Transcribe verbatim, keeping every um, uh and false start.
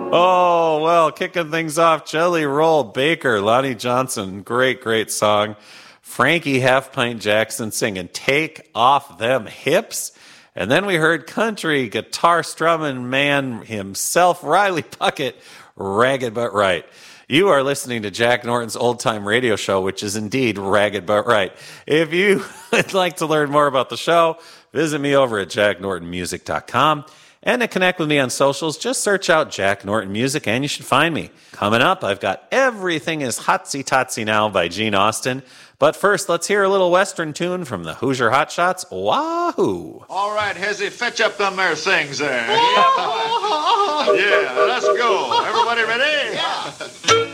Oh, well, kicking things off, Jelly Roll Baker, Lonnie Johnson, great, great song. Frankie Half Pint Jackson singing Take Off Them Hips. And then we heard country guitar strumming man himself, Riley Puckett, Ragged But Right. You are listening to Jack Norton's Old Time Radio Show, which is indeed Ragged But Right. If you would like to learn more about the show, visit me over at jack norton music dot com. And to connect with me on socials, just search out Jack Norton Music and you should find me. Coming up, I've got Everything is Hotsy Totsy Now by Gene Austin. But first, let's hear a little Western tune from the Hoosier Hotshots, Wahoo! All right, Hezzy, fetch up them there things there. Yeah, yeah, let's go. Everybody ready? Yeah.